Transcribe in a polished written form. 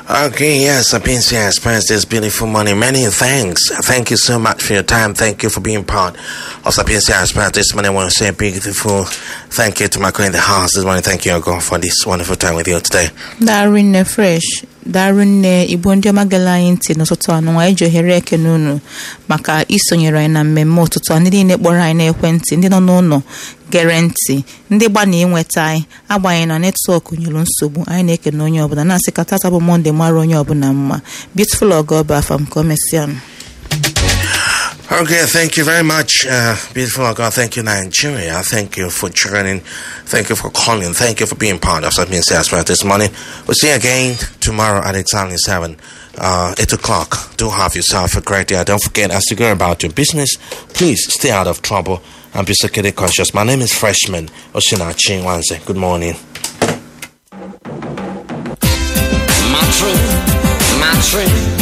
Okay, yes, I've been here express this beautiful morning. Many thanks. Thank you so much for your time. Thank you for being part of Sapiencia Express this morning. I want to say a beautiful thank you to my queen in the house this morning. Thank you, God, for this wonderful time with you today. Darren fresh. Darren Igbo ndị ọma gala anyị ntị n'ụtụtụ anụ nwa iji ohere ekene unu maka isonyere anyị na mmemme ụtụtụ a ndị niile kpọrọ anyị n'ekwentị ndị nọ n'ụlọ gere ntị ndị gba na ịnweta anyị agbanyeghị na netwọk nyere nsogbu anyị na-ekene onye ọbụla na-asị ka tata bụ Mọnde mara onye ọbụla mma. Beautiful Ogoba afam Commercial. Okay, thank you very much, beautiful God. Thank you, Nigeria. Thank you for joining. Thank you for calling. Thank you for being part of something Express this morning. We'll see you again tomorrow at exactly 8 o'clock. Do have yourself a great day. Don't forget, as you go about your business, please stay out of trouble and be security conscious. My name is Freshman Osina Chinwanze. Good morning. My dream.